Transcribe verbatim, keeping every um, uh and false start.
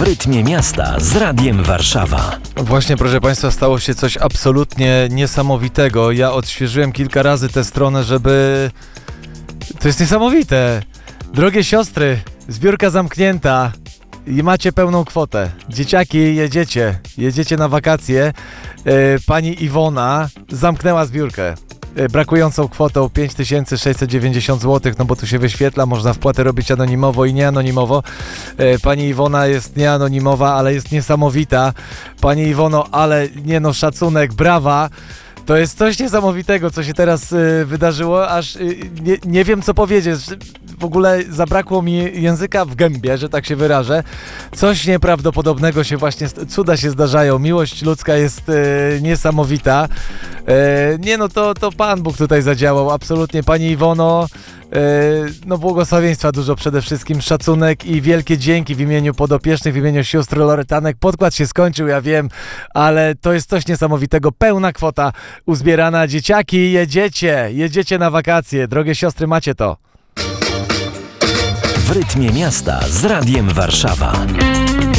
rytmie miasta z Radiem Warszawa. Właśnie, proszę Państwa, stało się coś absolutnie niesamowitego. Ja odświeżyłem kilka razy tę stronę, żeby... To jest niesamowite. Drogie siostry, zbiórka zamknięta i macie pełną kwotę. Dzieciaki, jedziecie, jedziecie na wakacje. Pani Iwona zamknęła zbiórkę. Brakującą kwotą pięć tysięcy sześćset dziewięćdziesiąt złotych, no bo tu się wyświetla, można wpłatę robić anonimowo i nieanonimowo. Pani Iwona jest nieanonimowa, ale jest niesamowita. Pani Iwono, ale nie no, szacunek, brawa. To jest coś niesamowitego, co się teraz y, wydarzyło, aż y, nie, nie wiem co powiedzieć. W ogóle zabrakło mi języka w gębie, że tak się wyrażę. Coś nieprawdopodobnego się właśnie, cuda się zdarzają. Miłość ludzka jest y, niesamowita. Y, nie no, to, to Pan Bóg tutaj zadziałał, absolutnie. Pani Iwono, y, no błogosławieństwa dużo przede wszystkim, szacunek i wielkie dzięki w imieniu podopiecznych, w imieniu sióstr Loretanek. Podkład się skończył, ja wiem, ale to jest coś niesamowitego. Pełna kwota uzbierana. Dzieciaki, jedziecie, jedziecie na wakacje. Drogie siostry, macie to. W rytmie miasta z Radiem Warszawa.